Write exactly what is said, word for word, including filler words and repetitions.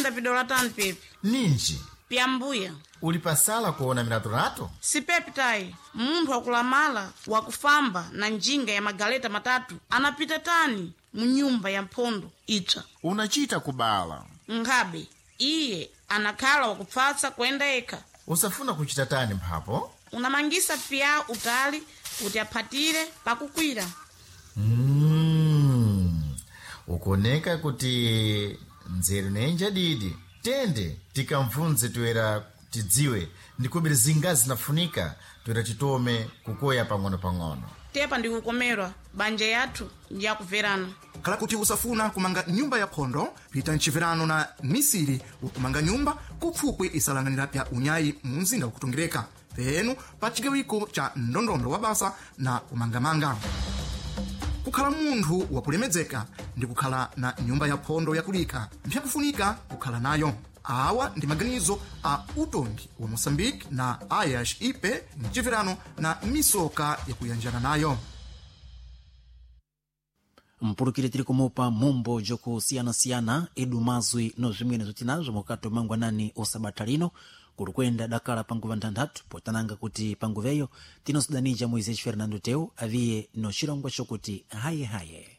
Enda pidola tani Pepe. Ninji. Piambuya. Ulipasala kuona miratorato? Si Pepe tayi. Munthu wakulamala wakufamba na njinga ya magaleta matatu anapita tani munyumba ya mpondo itsva. Unachita kubala. Ngabe iye anakhala wakupfatsa kwenda eka. Usafuna kuchita tani mphapo? Unamangisa pia utali kuti aphatire pakukwira. Mm. Ukoneka kuti nzeru nenja didi. Tende tikamvunze tuera tidziwe ndikubiri zingazi zinafunika tuera titome kukoya pang'ono pang'ono. Tepa ndikukomerwa banja yathu ndiyakuverana. Kala kuti usafuna kumanga nyumba ya phondo pita mchiverano na misiri ukumanga nyumba kupfukwe isalanganira pya unyayi mumzinda ukutongereka penu pa chigawiko cha ndondondo wa basa na kumangamanga. Kukhala munthu wakulemedzeka ndi kukhala na nyumba ya phondo yakulika mpyakufunika kukhala nayo. Awa ndi maganizo a utongi wa Mozambique na Ayash Ipe mchiverano na misoka yakuyanjana nayo. Mpulukire tiri kumupa mumbo jokusiyana-siyana edu mazwi no zimwene zotinazo mukato mangwa nani osabata lino kurukwenda dakala panguva ntandatu potananga kuti panguveyo tinosudanija Moisés Fernando Teu aviye no chilongwa chokuti haye haye.